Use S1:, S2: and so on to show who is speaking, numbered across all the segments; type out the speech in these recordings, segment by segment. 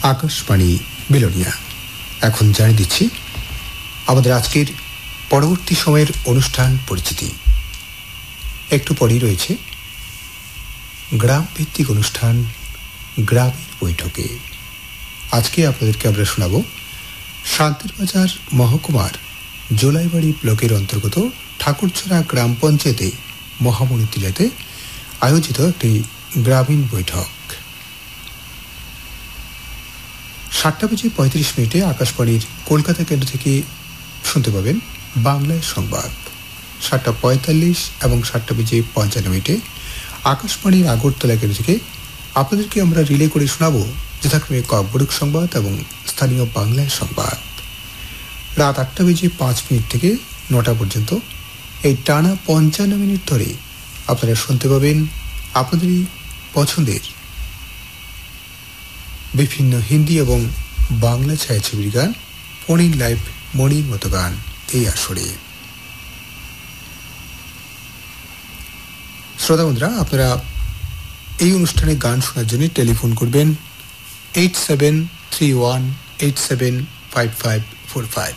S1: আকাশবাণী বিলোনিয়া। এখন জানিয়ে দিচ্ছি আমাদের আজকের পরবর্তী সময়ের অনুষ্ঠান পরিচিতি। একটু পরেই রয়েছে গ্রাম ভিত্তিক অনুষ্ঠান গ্রামের বৈঠকে। আজকে আপনাদেরকে আমরা শোনাব শান্তিরবাজার মহকুমার জোলাইবাড়ি ব্লকের অন্তর্গত ঠাকুরছড়া গ্রাম পঞ্চায়েতে মহামণি টিলাতে আয়োজিত একটি গ্রামীণ বৈঠক। 7:35 আকাশবাণীর কলকাতা কেন্দ্র থেকে শুনতে পাবেন বাংলায় সংবাদ। 7:45 এবং 7:55 আকাশবাণীর আগরতলা কেন্দ্র থেকে আপনাদেরকে আমরা রিলে করে শোনাব যথাক্রমে ককবরক সংবাদ এবং স্থানীয় বাংলায় সংবাদ। রাত 8:05 থেকে 9টা পর্যন্ত এই টানা 55 মিনিট ধরে আপনারা শুনতে পাবেন আপনাদেরই পছন্দের বিভিন্ন হিন্দি এবং বাংলা ছায়াছবির গান, ফোন ইন লাইভ মনির মতো গান এই আসরে। শ্রোতা বন্ধুরা, আপনারা এই অনুষ্ঠানে গান শোনার জন্য টেলিফোন করবেন 8731875545।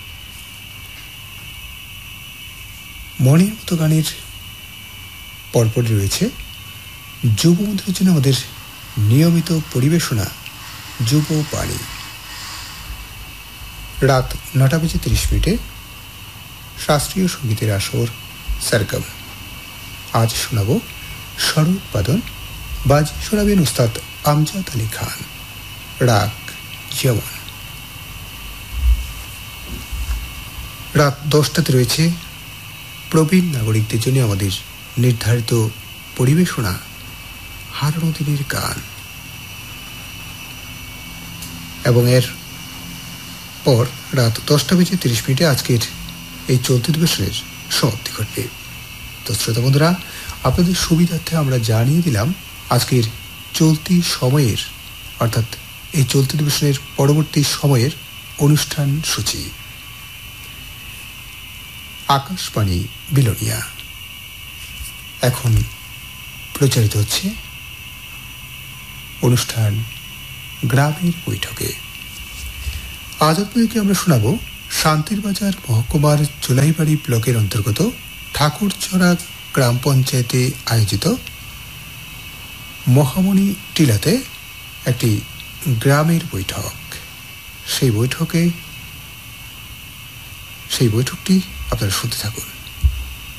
S1: মনির মতো গানের পরপরই রয়েছে যুব বন্ধুদের জন্য আমাদের নিয়মিত পরিবেশনা যুব বাণী। রাত 9:30 শাস্ত্রীয় সঙ্গীতের আসর সরগম। আজ শোনাব স্বরোৎপাদন, বাজি শোনাবেন উস্তাদ আমজাদ আলী খান, রাগ যমন। রাত 10টাতে রয়েছে প্রবীণ নাগরিকদের জন্য আমাদের নির্ধারিত পরিবেশনা হারানো দিনের গান, এবং এর পর রাত 10:30 আজকের এই চলতি দিবসের সমাপ্তি ঘটবে। তো শ্রোতা বন্ধুরা, আপনাদের সুবিধার্থে আমরা জানিয়ে দিলাম আজকের চলতি সময়ের অর্থাৎ এই চলতি দিবসের পরবর্তী সময়ের অনুষ্ঠান সূচি। আকাশবাণী বিলোনিয়া এখন প্রচারিত হচ্ছে অনুষ্ঠান গ্রামের বৈঠকে। আজ আপনাদেরকে আমরা শোনাব শান্তিরবাজার মহকুমার জোলাইবাড়ি ব্লকের অন্তর্গত ঠাকুরছড়া গ্রাম পঞ্চায়েতে আয়োজিত মহামণি টিলাতে একটি গ্রামের বৈঠক। সেই বৈঠকটি আপনারা শুনতে থাকুন।